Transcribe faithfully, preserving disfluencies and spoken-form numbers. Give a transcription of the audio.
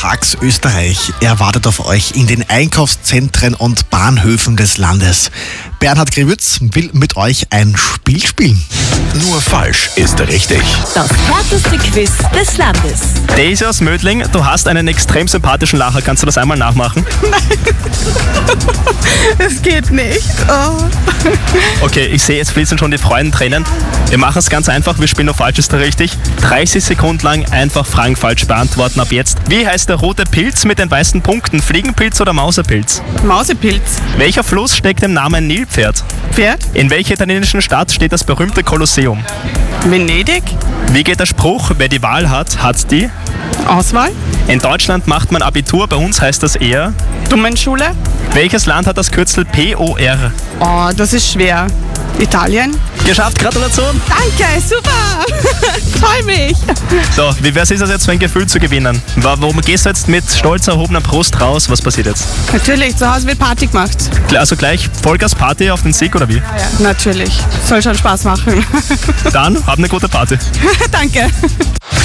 Tags Österreich erwartet auf euch in den Einkaufszentren und Bahnhöfen des Landes. Bernhard Grewitz will mit euch ein Spiel spielen. Nur falsch ist richtig. Das härteste Quiz des Landes. Daisy aus Mödling, du hast einen extrem sympathischen Lacher. Kannst du das einmal nachmachen? Es geht nicht. Oh. Okay, ich sehe, jetzt fließen schon die Freudentränen. Wir machen es ganz einfach, wir spielen nur falsch ist richtig. dreißig Sekunden lang einfach Fragen falsch beantworten ab jetzt. Wie heißt der rote Pilz mit den weißen Punkten? Fliegenpilz oder Mausepilz? Mausepilz. Welcher Fluss steckt im Namen Nilpferd? Pferd. In welcher italienischen Stadt steht das berühmte Kolosseum? Venedig. Wie geht der Spruch, wer die Wahl hat, hat die? Auswahl. In Deutschland macht man Abitur, bei uns heißt das eher. Dummenschule. Welches Land hat das Kürzel P O R? Oh, das ist schwer. Italien. Geschafft, Gratulation! Danke, super. Freue mich. So, wie was ist das jetzt für ein Gefühl zu gewinnen? Warum gehst du jetzt mit stolz erhobener Brust raus? Was passiert jetzt? Natürlich, zu Hause wird Party gemacht. Also gleich Vollgas Party auf den Sieg oder wie? Ja, natürlich. Soll schon Spaß machen. Dann hab eine gute Party. Danke.